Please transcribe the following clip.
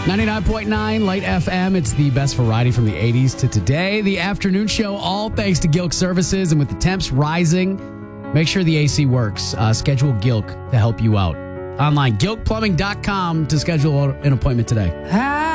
99.9 Light FM. It's the best variety from the 80s to today. The afternoon show, all thanks to Gilk Services. And with the temps rising, make sure the AC works. Schedule Gilk to help you out. Online, gilkplumbing.com to schedule an appointment today.